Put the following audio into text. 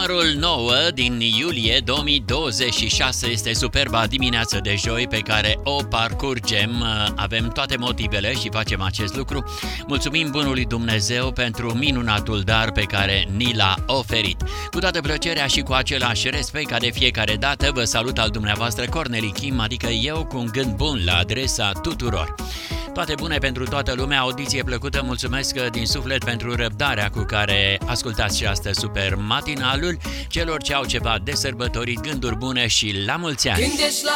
Numărul 9 din iulie 2026 este superba dimineață de joi pe care o parcurgem. Avem toate motivele și facem acest lucru. Mulțumim bunului Dumnezeu pentru minunatul dar pe care ni l-a oferit. Cu toată plăcerea și cu același respect ca de fiecare dată, vă salut al dumneavoastră Corneli Kim, adică eu, cu un gând bun la adresa tuturor. Toate bune pentru toată lumea, audiție plăcută, mulțumesc din suflet pentru răbdarea cu care ascultați și astăzi super matinalul. Celor ce au ceva de sărbătorit, gânduri bune și la mulți ani!